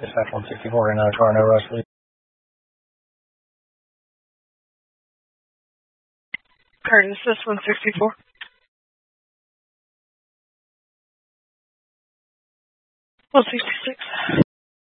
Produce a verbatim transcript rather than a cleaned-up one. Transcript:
Dispatch one sixty-four, another car, no rush, please. Curtis, this one sixty-four. one sixty-six.